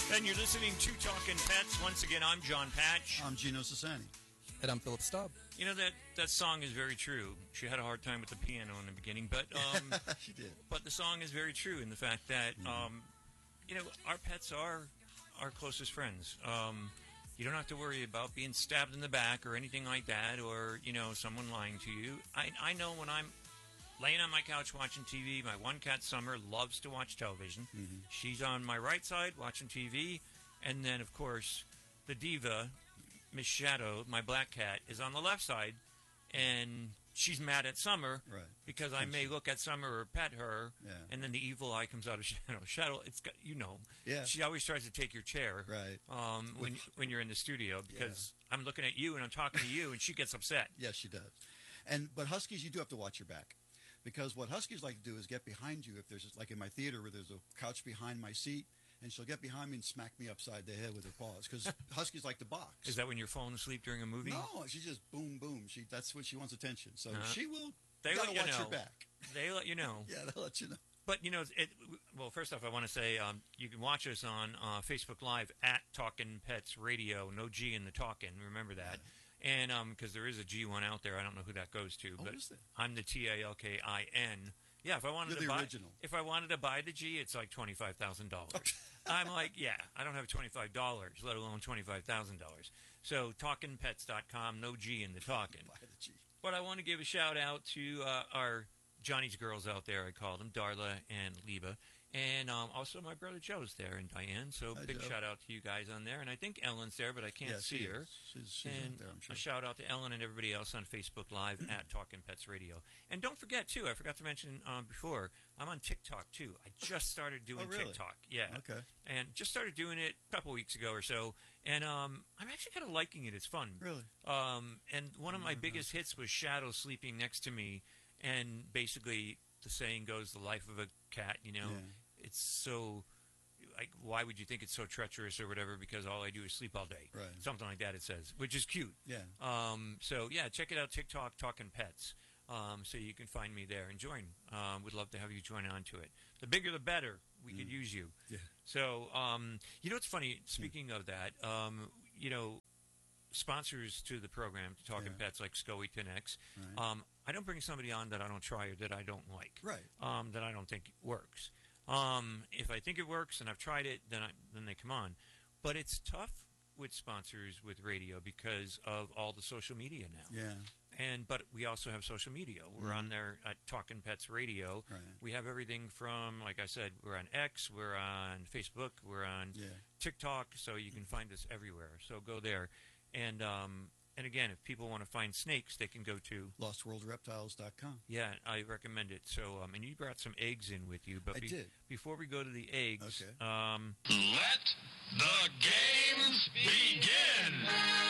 And you're listening to Talkin' Pets. Once again, I'm John Patch. I'm Gino Sassani. And I'm Philip Staub. You know, that song is very true. She had a hard time with the piano in the beginning, but she did. But the song is very true in the fact that you know, our pets are our closest friends. You don't have to worry about being stabbed in the back or anything like that, or you know, someone lying to you. I know when I'm laying on my couch watching TV, my one cat Summer loves to watch television. Mm-hmm. She's on my right side watching TV, and then of course the diva, Miss Shadow, my black cat, is on the left side, and she's mad at Summer because I may look at Summer or pet her, and then the evil eye comes out of Shadow. Shadow, it's got, you know, she always tries to take your chair when you're in the studio because I'm looking at you and I'm talking to you, and she gets upset. Yes, she does. But Huskies, you do have to watch your back. Because what Huskies like to do is get behind you. If there's, like in my theater where there's a couch behind my seat, and she'll get behind me and smack me upside the head with her paws. Because Huskies like to box. Is that when you're falling asleep during a movie? No, she just boom, boom. That's when she wants attention. So she will. They let you watch know. your back. They let you know. Yeah, they'll let you know. But, you know, well, first off, I want to say you can watch us on Facebook Live at Talkin' Pets Radio. No G in the talkin'. Remember that. Yeah. And because there is a G1 out there. I don't know who that goes to. But is there? I'm the TALKIN. Yeah, if I wanted to buy the G, it's like $25,000. I'm like, I don't have $25, let alone $25,000. So talkinpets.com, no G in the talkin'. Buy the G. But I want to give a shout out to our Johnny's girls out there. I call them Darla and Liba. And also my brother Joe's there and Diane. So big shout out to you guys on there. And I think Ellen's there, but I can't see her. She's and there, I'm sure. A shout out to Ellen and everybody else on Facebook Live at Talkin' Pets Radio. And don't forget, too, I forgot to mention before, I'm on TikTok, too. I just started doing TikTok. Yeah. Okay. And just started doing it a couple weeks ago or so. And I'm actually kind of liking it. It's fun. Really? And one of my biggest hits was Shadow sleeping next to me. And basically, the saying goes, the life of a cat, you know. Yeah. It's so, like, why would you think it's so treacherous or whatever? Because all I do is sleep all day. Right. Something like that it says, which is cute. Yeah. So, yeah, check it out, TikTok, Talkin' Pets. So you can find me there and join. Would love to have you join on to it. The bigger the better. We could use you. Yeah. So, you know what's funny? Speaking of that, you know, sponsors to the program, to Talkin' Pets, like Scoey 10X, I don't bring somebody on that I don't try or that I don't like. Right. That I don't think works. If I think it works and I've tried it, then they come on. But it's tough with sponsors with radio because of all the social media now. Yeah. But we also have social media. We're on there at Talkin' Pets Radio. Right. We have everything from, like I said, we're on X, we're on Facebook, we're on TikTok, so you can find us everywhere. So go there. And again, if people want to find snakes, they can go to LostWorldReptiles.com. Yeah, I recommend it. So, and you brought some eggs in with you. But I did. Before we go to the eggs, let the games begin.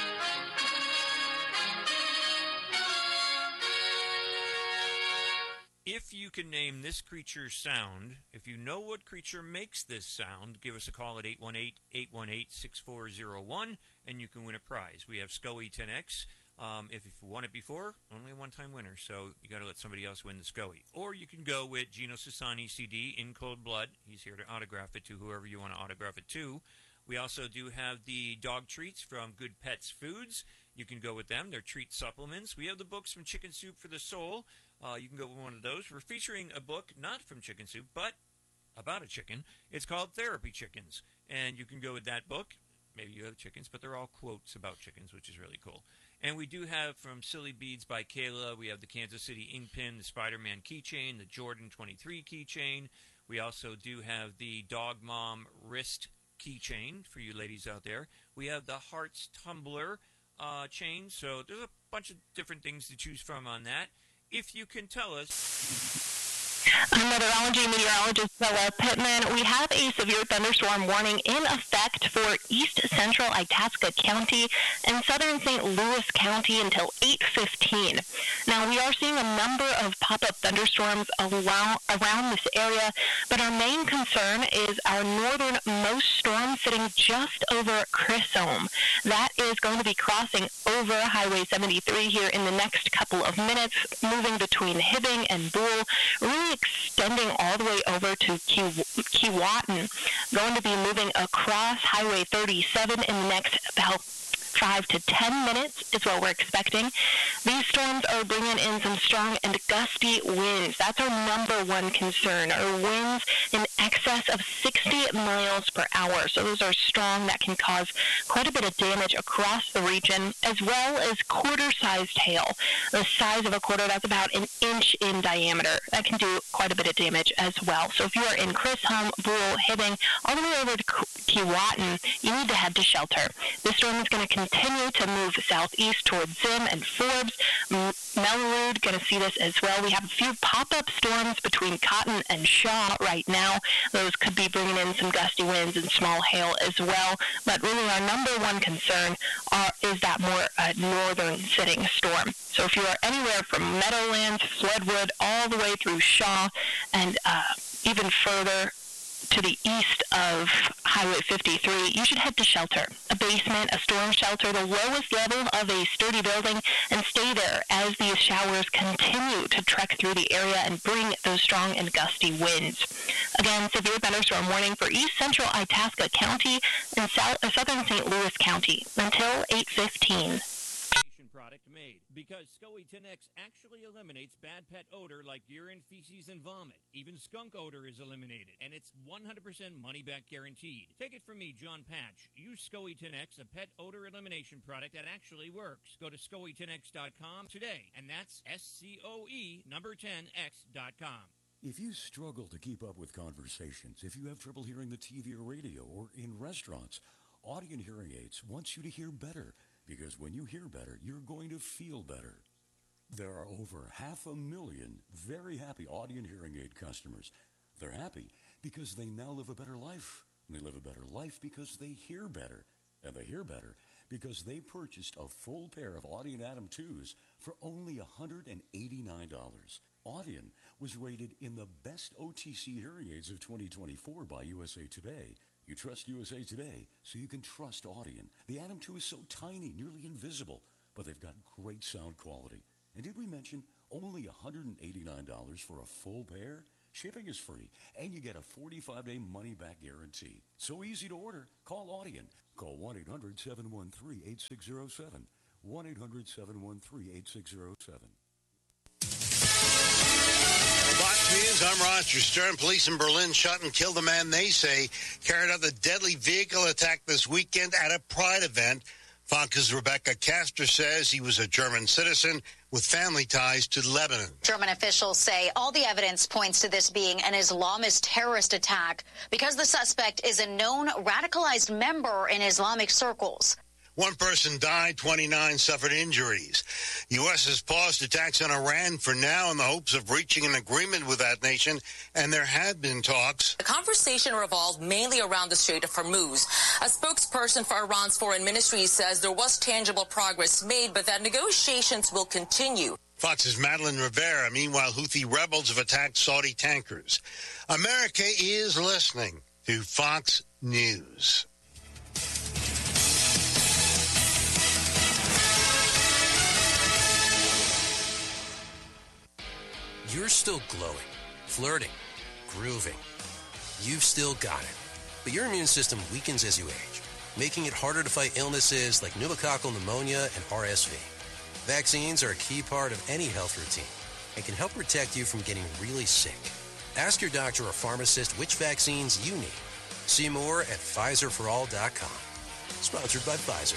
If you can name this creature's sound, if you know what creature makes this sound, give us a call at 818-818-6401, and you can win a prize. We have Scoey 10X. If you won it before, only a one-time winner, so you got to let somebody else win the Scoey. Or you can go with Gino Sassani CD, In Cold Blood. He's here to autograph it to whoever you want to autograph it to. We also do have the dog treats from Good Pets Foods. You can go with them. They're treat supplements. We have the books from Chicken Soup for the Soul. You can go with one of those. We're featuring a book, not from Chicken Soup, but about a chicken. It's called Therapy Chickens, and you can go with that book. Maybe you have chickens, but they're all quotes about chickens, which is really cool. And we do have from Silly Beads by Kayla, we have the Kansas City ink pin, the Spider-Man keychain, the Jordan 23 keychain. We also do have the Dog Mom wrist keychain for you ladies out there. We have the Hearts tumbler chain, so there's a bunch of different things to choose from on that. If you can tell us... I'm meteorology meteorologist Bella Pittman. We have a severe thunderstorm warning in effect for east central Itasca County and southern St. Louis County until 8:15. Now, we are seeing a number of pop-up thunderstorms around this area, but our main concern is our northernmost storm sitting just over Chisholm. That is going to be crossing over Highway 73 here in the next couple of minutes, moving between Hibbing and Boole, really extending all the way over to Keewatin. Going to be moving across Highway 37 in the next about 5 to 10 minutes is what we're expecting. These storms are bringing in some strong and gusty winds. That's our number one concern, are winds in excess of 60 miles per hour. So those are strong. That can cause quite a bit of damage across the region, as well as quarter-sized hail. The size of a quarter, that's about an inch in diameter. That can do quite a bit of damage as well. So if you are in Chisholm, Brule, Hibbing, all the way over to Keewatin, you need to head to shelter. This storm is going to continue to move southeast towards Zim and Forbes. Melroot going to see this as well. We have a few pop-up storms between Cotton and Shaw right now. Those could be bringing in some gusty winds and small hail as well. But really our number one concern is that more northern sitting storm. So if you are anywhere from Meadowlands, Floodwood, all the way through Shaw, and even further to the east of Highway 53, you should head to shelter. A basement, a storm shelter, the lowest level of a sturdy building, and stay there as these showers continue to trek through the area and bring those strong and gusty winds. Again, severe thunderstorm warning for east central Itasca County and southern St. Louis County until 8:15. Product made because SCOE 10X actually eliminates bad pet odor like urine, feces, and vomit. Even skunk odor is eliminated, and it's 100% money-back guaranteed. Take it from me, John Patch. Use SCOE 10X, a pet odor elimination product that actually works. Go to SCOE10X.com today, and that's SCOE number 10X.com. If you struggle to keep up with conversations, if you have trouble hearing the TV or radio, or in restaurants, Audien Hearing Aids wants you to hear better. Because when you hear better, you're going to feel better. There are over 500,000 very happy Audien Hearing Aid customers. They're happy because they now live a better life. And they live a better life because they hear better. And they hear better because they purchased a full pair of Audien Adam 2s for only $189. Audien was rated in the best OTC hearing aids of 2024 by USA Today. You trust USA Today, so you can trust Audien. The Adam 2 is so tiny, nearly invisible, but they've got great sound quality. And did we mention only $189 for a full pair? Shipping is free, and you get a 45-day money-back guarantee. So easy to order. Call Audien. Call 1-800-713-8607. 1-800-713-8607. Fox News, I'm Roger Stern. Police in Berlin shot and killed a man they say carried out the deadly vehicle attack this weekend at a Pride event. Fox's Rebecca Castor says he was a German citizen with family ties to Lebanon. German officials say all the evidence points to this being an Islamist terrorist attack because the suspect is a known radicalized member in Islamic circles. One person died, 29 suffered injuries. U.S. has paused attacks on Iran for now in the hopes of reaching an agreement with that nation, and there had been talks. The conversation revolved mainly around the Strait of Hormuz. A spokesperson for Iran's foreign ministry says there was tangible progress made, but that negotiations will continue. Fox's Madeline Rivera. Meanwhile, Houthi rebels have attacked Saudi tankers. America is listening to Fox News. You're still glowing, flirting, grooving. You've still got it. But your immune system weakens as you age, making it harder to fight illnesses like pneumococcal pneumonia and RSV. Vaccines are a key part of any health routine and can help protect you from getting really sick. Ask your doctor or pharmacist which vaccines you need. See more at PfizerForAll.com. Sponsored by Pfizer.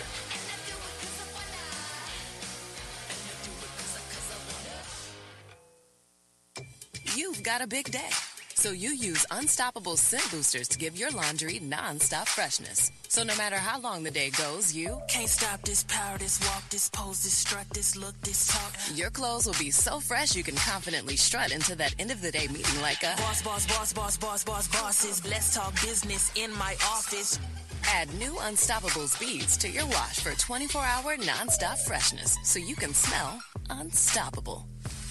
You've got a big day, so you use Unstoppable Scent Boosters to give your laundry non-stop freshness. So no matter how long the day goes, you can't stop this power, this walk, this pose, this strut, this look, this talk. Your clothes will be so fresh you can confidently strut into that end of the day meeting like a boss, boss, boss, boss, boss, boss, bosses. Let's talk business in my office. Add new Unstoppable Beads to your wash for 24-hour non-stop freshness so you can smell unstoppable.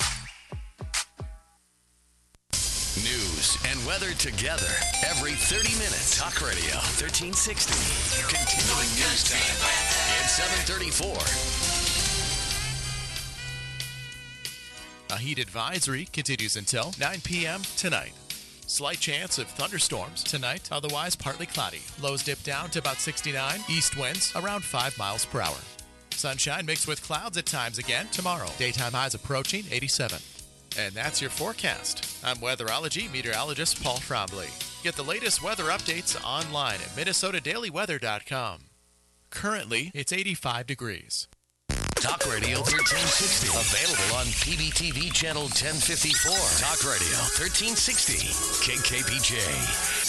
News and weather together every 30 minutes. Talk Radio 1360. Continuing news time at 7:34. A heat advisory continues until 9 p.m. tonight. Slight chance of thunderstorms tonight, otherwise partly cloudy. Lows dip down to about 69. East winds around 5 miles per hour. Sunshine mixed with clouds at times again tomorrow. Daytime highs approaching 87. And that's your forecast. I'm weatherology meteorologist Paul Trombley. Get the latest weather updates online at MinnesotaDailyWeather.com. Currently, it's 85 degrees. Talk Radio 1360. Available on PBTV Channel 1054. Talk Radio 1360. KKPJ.